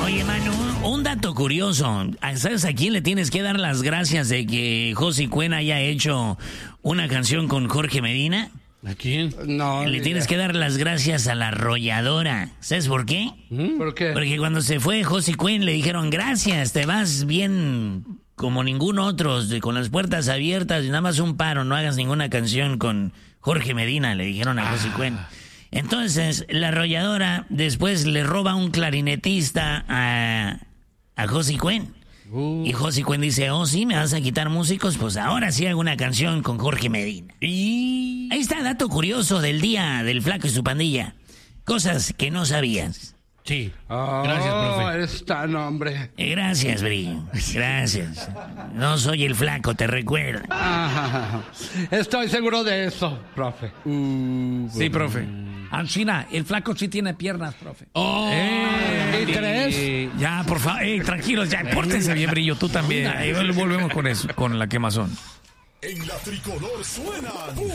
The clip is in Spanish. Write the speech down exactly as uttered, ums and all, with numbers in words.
Oye, Manu, un dato curioso. ¿Sabes a quién le tienes que dar las gracias de que Josie Cuen haya hecho una canción con Jorge Medina? ¿A quién? No. Le tienes que dar las gracias a la arrolladora. ¿Sabes por qué? ¿Por qué? Porque cuando se fue Josie Cuen le dijeron, gracias, te vas bien como ningún otro, con las puertas abiertas y nada más un paro, no hagas ninguna canción con Jorge Medina, le dijeron a Josie Cuen. Entonces, la arrolladora después le roba un clarinetista a, a Josie Cuen. Uh. Y Josie Cuen dice, oh, sí, ¿me vas a quitar músicos? Pues ahora sí hago una canción con Jorge Medina. Y ahí está el dato curioso del día del Flaco y su pandilla. Cosas que no sabías. Sí. Oh, Gracias, profe. Eres tan hombre. Eh, gracias, Brillo. Gracias. No soy el Flaco, te recuerdo. Ah, estoy seguro de eso, profe. Uh, sí, profe. Ancina, el Flaco sí tiene piernas, profe. Oh, ¿Y crees? Eh, ya, por favor, eh, tranquilos, ya, pórtense bien, Brillo, tú también. Ahí volvemos con eso, con la quemazón. En la tricolor suenan